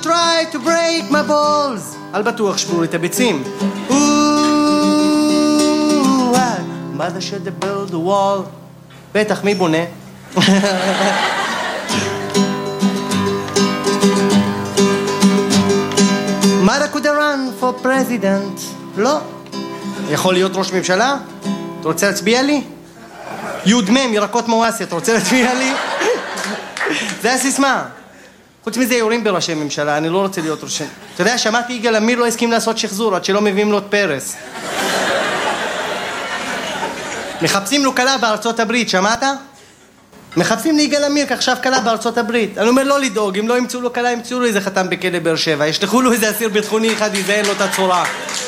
try to break my balls. על בטוח שברו את הביצים. Mother should have built a wall. בטח, מי בונה? Mother could have run for president. לא. יכול להיות ראש ממשלה? אתה רוצה להצביע לי? יודמם, ירקות מואסי, אתה רוצה להצביע לי? זה הסיסמה. חוץ מזה יורים בראשי ממשלה, אני לא רוצה להיות ראשי. אתה יודע, שמעתי יגאל עמיר לא הסכים לעשות שחזור עד שלא מביאים לו את פרס. מחפשים לו קלה בארצות הברית, שמעת? מחפשים ליגאל עמיר עכשיו קלה בארצות הברית. אני אומר לא לדאוג, אם לא ימצאו לו קלה, ימצאו לו איזה חתם בכלא באר שבע. ישלחו לו איזה אסיר ביטחוני אחד, יזיין לו את הצורה.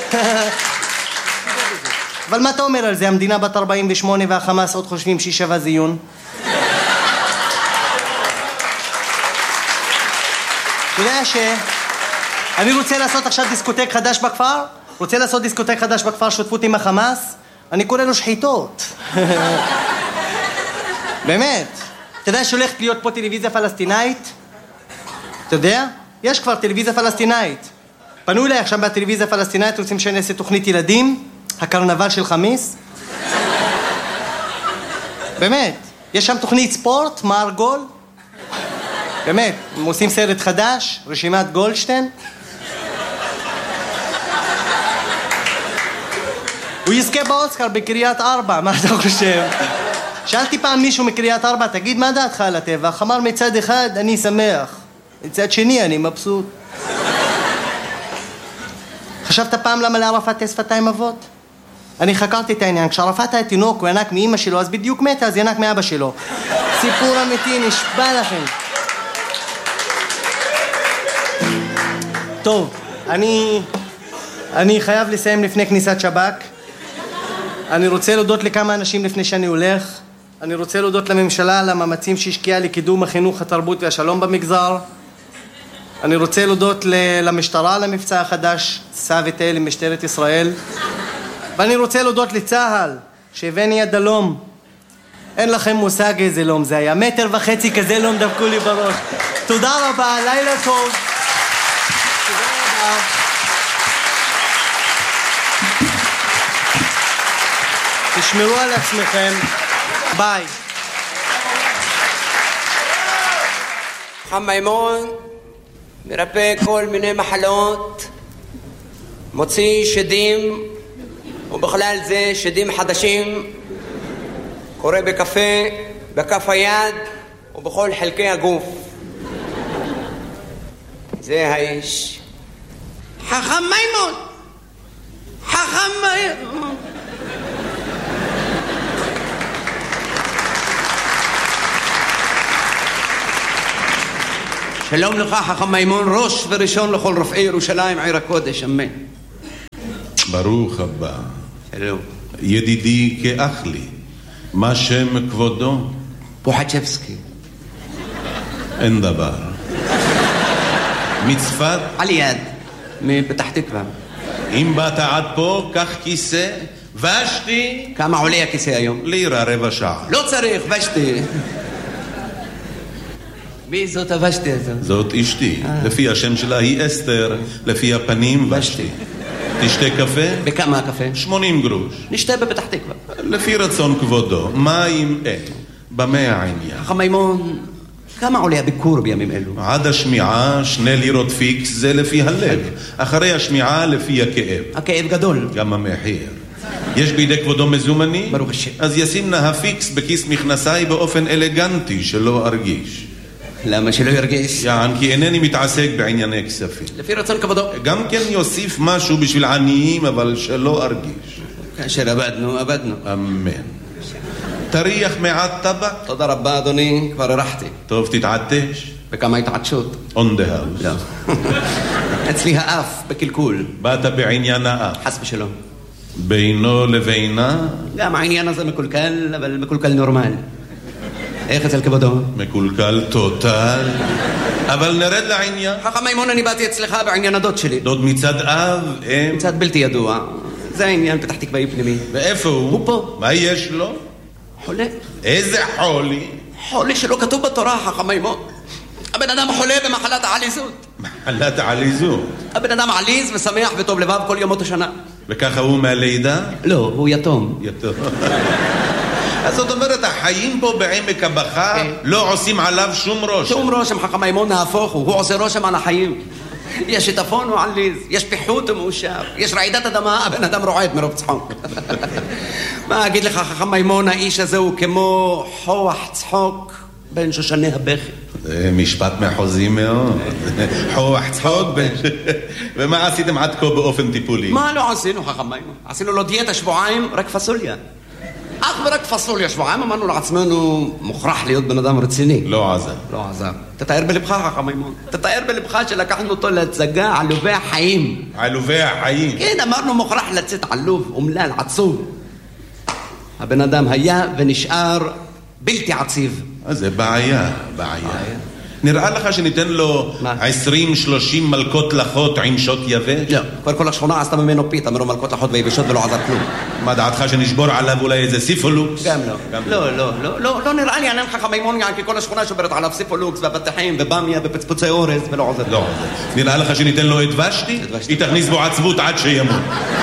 אבל מה אתה אומר על זה? המדינה בת 48 והחמאס עוד חושבים שהיא שווה זיון. אתה יודע אני רוצה לעשות עכשיו דיסקוטק חדש בכפר? רוצה לעשות דיסקוטק חדש בכפר שותפות עם החמאס? אני קורא לו שחיתות. באמת. אתה יודע שהולכת להיות פה טלוויזיה פלסטינאית? אתה יודע? יש כבר טלוויזיה פלסטינאית. פנו אליי עכשיו בטלוויזיה הפלסטינאית, רוצים שאני אעשה תוכנית ילדים, הקרנבל של חמיס. באמת. יש שם תוכנית ספורט, מער גול. באמת, הם עושים סרט חדש, רשימת גולדשטיין. הוא יזכה באוסקר בקריית 4, מה אתה חושב? שאלתי פעם מישהו מקריית 4, תגיד מה דעתך על הטבח? אמר מצד אחד אני שמח, מצד שני אני מבסוט. חשבת פעם למה לערפאת יש שפתיים אבות? אני חקרתי את העניין, כשערפאת היה תינוק הוא ינק מאמא שלו, אז בדיוק מתה, אז ינק מאבא שלו. סיפור אמיתי, נשבע לכם. טוב, אני חייב לסיים לפני כניסת שב"כ. אני רוצה להודות לכמה אנשים לפני שאני הולך. אני רוצה להודות לממשלה על המאמצים שהשקיעה לקידום החינוך, התרבות והשלום במגזר. אני רוצה להודות למשטרה על המבצע החדש, סע ותל עם משטרת ישראל. ואני רוצה להודות לצהל, שהבאני עד הלום. אין לכם מושג איזה לום זה היה. 1.5 מטר כזה לום דפקו לי בראש. תודה רבה, לילה טוב. תשמרו על עצמכם. ביי. חם מימון מרפא כל מיני מחלות, מוציא שדים, ובכלל זה שדים חדשים, קורא בקפה, בכף היד ובכל חלקי הגוף. זה האיש. חכם מימון, חכם מימון. שלום לך חכם מימון, ראש וראשון לכל רופאי ירושלים עיר הקודש, אמן. ברוך הבא. שלום. ידידי כאח לי, מה שם כבודו? פוחצ'בסקי. אין דבר. מצפת? על יד, מפתח תקווה. אם באת עד פה, קח כיסא, ושתי. כמה עולה הכיסא היום? לירה, רבע שעה. לא צריך, ושתי. מי זאת הוושתי הזאת? זאת אשתי. לפי השם שלה היא אסתר, לפי הפנים ושתי. תשתה קפה? בכמה הקפה? 80 גרוש. נשתה בפתח תקווה. לפי רצון כבודו. מים אין. במה העניין? חכם מימון, כמה עולה הביקור בימים אלו? עד השמיעה 2 לירות פיקס, זה לפי הלב. אחרי השמיעה לפי הכאב. הכאב גדול. גם המחיר. יש בידי כבודו מזומני? ברוך השם. אז ישים נא הפיקס בכיס מכנסיי באופן אלגנטי שלא ארגיש. למה שלא ירגיש? יען, כי אינני מתעסק בענייני כספים. לפי רצון כבודו. גם כן יוסיף משהו בשביל עניים, אבל שלא ארגיש. כאשר עבדנו, עבדנו. אמן. תריח מעט טבק? תודה רבה אדוני, כבר הרחתי. טוב, תתעטש. בכמה התעטשות? On the house. לא. אצלי האף בקלקול. באת בעניין האף. חס ושלום. בינו לבינה? גם העניין הזה מקולקל, אבל מקולקל נורמל. איך אצל כבודו? מקולקל טוטל. אבל נרד לעניין. חכם מימון, אני באתי אצלך בעניין הדוד שלי. דוד מצד אב, אם? מצד בלתי ידוע. זה העניין פתח תקוואי פנימי. ואיפה הוא? הוא פה. מה יש לו? חולה. איזה חולי? חולי שלא כתוב בתורה, חכם מימון. הבן אדם חולה במחלת העליזות. מחלת העליזות. הבן אדם עליז ושמח וטוב לבב כל ימות השנה. וככה הוא מהלידה? לא, הוא יתום. יתום. אז זאת אומרת, החיים פה בעמק הבכר לא עושים עליו שום רושם. שום רושם, חכם מימון, נהפוך הוא עושה רושם על החיים. יש שיטפון הוא עליז, יש פיחות הוא מאושר, יש רעידת אדמה, הבן אדם רועד מרוב צחוק. מה אגיד לך, חכם מימון, האיש הזה הוא כמו חוח צחוק בין שושני הבכי. זה משפט מחוזי מאוד. חוח צחוק בין... ומה עשיתם עד כה באופן טיפולי? מה לא עשינו, חכם מימון? עשינו לו דיאטה שבועיים, רק פסוליה. אך ורק פסוליה שבועיים, אמרנו לעצמנו, מוכרח להיות בן אדם רציני. לא עזר. לא עזר. תתאר בלבך, חכם מימון. תתאר בלבך שלקחנו אותו להצגה עלובי החיים. עלובי החיים? כן, אמרנו מוכרח לצאת עלוב, אומלל, עצוב. הבן אדם היה ונשאר בלתי עציב. אז זה בעיה. נראה לך שניתן לו 20-30 מלכות לחות עם שוט יבש? לא, כבר כל השכונה עשתה ממנו פיתה, אמרו מלכות לחות ויבשות ולא עזר כלום. מה דעתך שנשבור עליו אולי איזה סיפולוקס? גם לא. לא נראה לי ענן חכם מימון, כי כל השכונה שוברת עליו סיפולוקס והבטחים ובמיה ופצפוצי אורז ולא עוזר. לא עוזר. נראה לך שניתן לו את ושתי? היא תכניס בו עצבות עד שימות.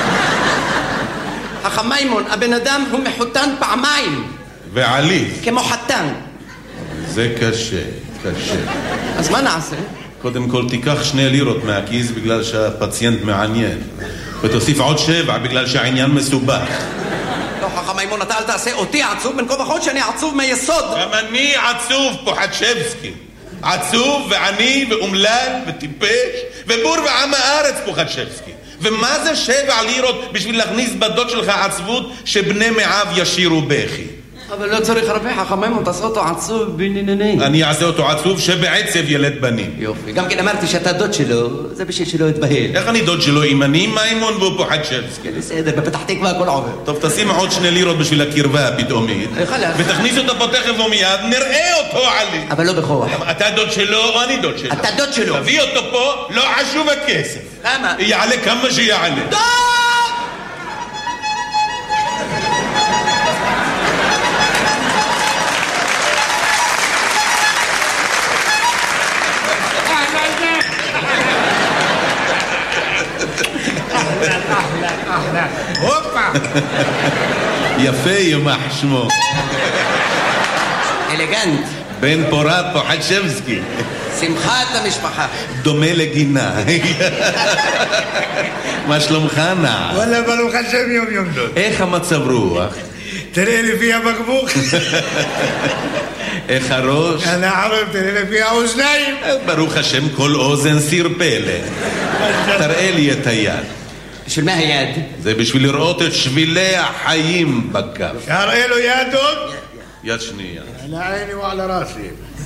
חכם מימון, הבן אדם הוא מחותן פעמיים. ועליז. כמו חתן. זה קשה. אז מה נעשה? קודם כל תיקח 2 לירות מהכיס בגלל שהפציינט מעניין, ותוסיף עוד 7 בגלל שהעניין מסובך. לא, חכם מימון, אתה אל תעשה אותי עצוב, בין כה וכה שאני עצוב מיסוד. גם אני עצוב, פוחדשבסקי. עצוב ועני ואומלל וטיפש ובור ועם הארץ, פוחדשבסקי. ומה זה 7 לירות בשביל להכניס בדוד שלך עצבות שבני מעב ישירו בכי? אבל לא צריך הרבה, חכם מימון, תעשה אותו עצוב בנינני. אני אעשה אותו עצוב שבעצב ילד בנים. יופי, גם כן אמרתי שאתה דוד שלו, זה בשביל שלא יתבהל. איך אני דוד שלו? אם אני מימון והוא פוחדשבסקי? בסדר, בפתח תקווה הכל עובר. טוב, תשים עוד 2 לירות בשביל הקרבה הפתאומית, ותכניס אותו פה תכף ומיד, נראה אותו עלי. אבל לא בכוח. אתה דוד שלו או אני דוד שלו? אתה דוד שלו. תביא אותו פה, לא חשוב הכסף. למה? יעלה כמה שיעלה. דוד! יפה ימח שמו. אלגנט. בן פורת פוחדשבסקי. שמחת המשפחה. דומה לגינה. מה שלומך נע? וואלה ברוך השם יום דוד. איך המצב רוח? תראה לפי הבקבוק. איך הראש? הנערב, תראה לפי האוזניים. ברוך השם כל אוזן סיר פלא. תראה לי את היד. בשביל מה היד? זה בשביל לראות את שבילי החיים בכף. תראה לו יד דוד. יד שנייה. על עיני ועל ראסי.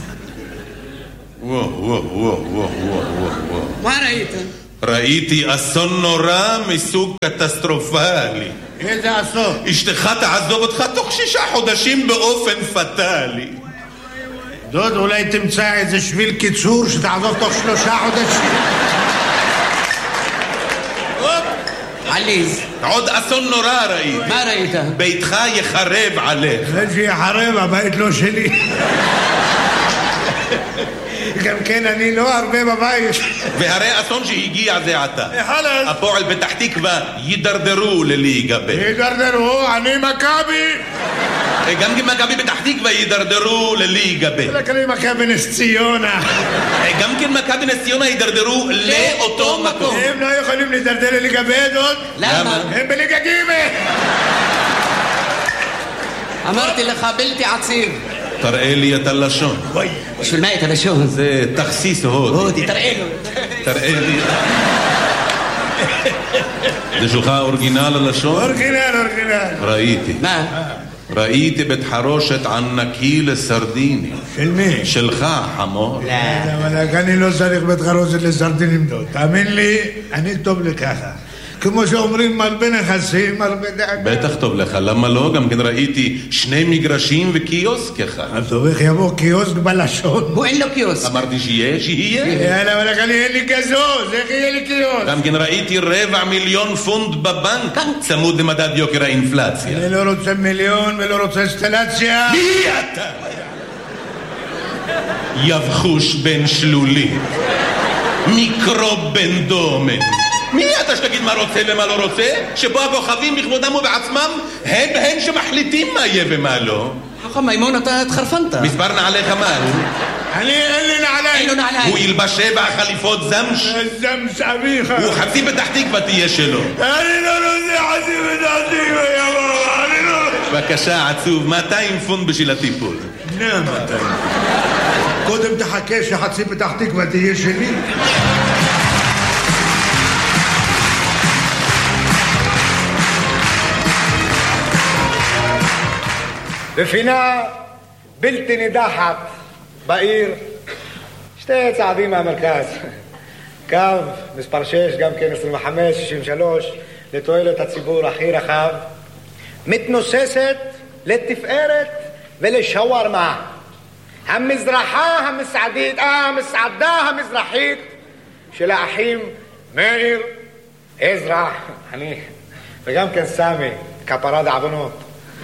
וואו. מה ראית? ראיתי אסון נורא מסוג קטסטרופלי. איזה אסון? אשתך תעזוב אותך תוך 6 חודשים באופן פטלי. דוד, אולי תמצא איזה שביל קיצור שתעזוב תוך 3 חודשים. עליז. עוד אסון נורא ראיתי. מה ראית? ביתך יחרב עליך. זה שיחרב, הבית לא שלי. גם כן, אני לא הרבה בבית. והרי אסון שהגיע זה עתה. חלאס. הפועל פתח תקווה יידרדרו לליגה ב'. יידרדרו, אני מכבי. גם כן מכבי פתח תקווה יידרדרו לליגה ב'. רק אני מכבי נס ציונה. גם כן מכבי נס ציונה יידרדרו לאותו מקום. הם לא יכולים להידרדר לליגה ב' עוד. למה? הם בליגה ג'. אמרתי לך בלתי עציב. תראה לי את הלשון. בשביל מה את הלשון? זה תכסיס הודי. תראה לו. תראה לי. זה שלך אורגינל הלשון? אורגינל. ראיתי. מה? ראיתי בית חרושת ענקי לסרדיני. של מי? שלך, חמור. לא. אבל אני לא צריך בית חרושת לסרדינים דוד. תאמין לי, אני טוב לי ככה. כמו שאומרים, מרבה נכסים, מרבה דאגה. בטח טוב לך, למה לא? גם כן ראיתי 2 מגרשים וקיוסק אחד. אז טוב, איך יבוא קיוסק בלשון? הוא אין לו קיוסק. אמרתי שיהיה. יאללה, אבל אני אין לי גזוז, איך יהיה לי קיוסק? גם כן ראיתי 250,000 פונד בבנק, צמוד למדד יוקר האינפלציה. אני לא רוצה מיליון ולא רוצה אינסטלציה. מי אתה? יבחוש בן שלולי, מיקרוב בן דומן. מי אתה שתגיד מה רוצה ומה לא רוצה? שבו הכוכבים בכבודם ובעצמם הם שמחליטים מה יהיה ומה לא. חכם מימון, אתה התחרפנת. מספר נעליך מה הוא? אין לי נעליים. אין לו נעליים. הוא ילבש 7 חליפות זמש. זמש אביך. הוא חצי פתח תקווה תהיה שלו. אני לא רוצה חצי פתח תקווה, יבוא, אני לא... בבקשה, עצוב, 200 פונט בשביל הטיפול. 200. קודם תחכה שחצי פתח תקווה תהיה שלי. בפינה בלתי נידחת בעיר, 2 צעדים מהמרכז, קו מספר 6, גם כן 2563, לתועלת הציבור הכי רחב, מתנוססת לתפארת ולשווארמה, המסעדה המזרחית של האחים מאיר, עזרא, אני וגם כן סמי, כפרה דעוונות.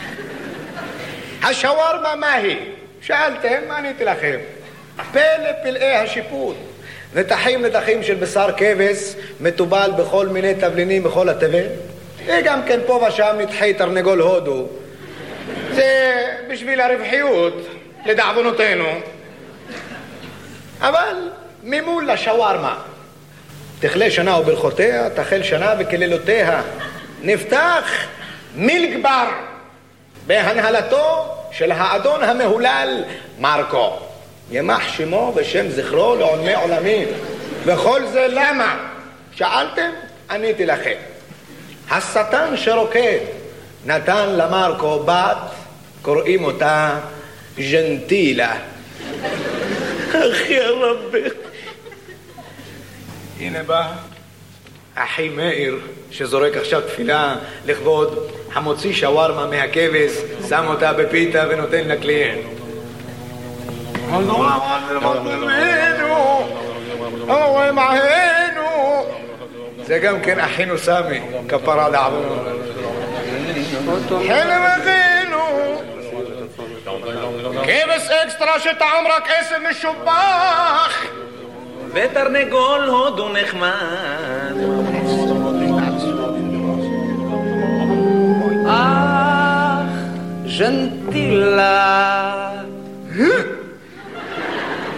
השווארמה מהי? שאלתם, עניתי לכם. פלא פלאי השיפוט. נתחים של בשר כבש, מטובל בכל מיני תבלינים בכל התבל. וגם כן פה ושם נתחי תרנגול הודו. זה בשביל הרווחיות, לדעוונותינו. אבל ממול לשווארמה. תכלה שנה וברכותיה, תחל שנה וכלילותיה. נפתח מילגבר. בהנהלתו של האדון המהולל מרקו, ימח שמו ושם זכרו לעולמי עולמים. וכל זה למה? שאלתם? עניתי לכם. השטן שרוקד נתן למרקו בת, קוראים אותה ג'נטילה. אחי הרבי, הנה בא אחי מאיר שזורק עכשיו תפילה לכבוד המוציא שווארמה מהכבש, שם אותה בפיתה ונותן לקליינט. זה גם כן אחינו סמי, כפרה דעוונות. חלם אחינו כבש אקסטרה שטעם רק עשב משובח ותרנגול הודו נחמד. אך ג'נטילה